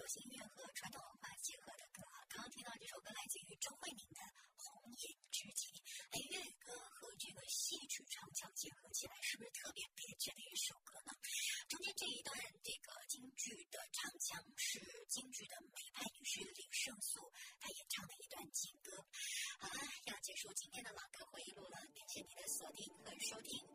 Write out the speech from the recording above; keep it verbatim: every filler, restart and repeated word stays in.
行音乐和传统文化结合的歌啊。刚刚听到这首歌来自于周慧敏的《红颜知己》，哎，粤语歌和这个戏曲唱腔结合起来，是不是特别别致的一首歌呢？中间这一段这个京剧的唱腔是京剧的美派女婿李胜素他演唱的一段情歌。好了，要结束今天的老歌回忆录了，感谢你的锁定和收听。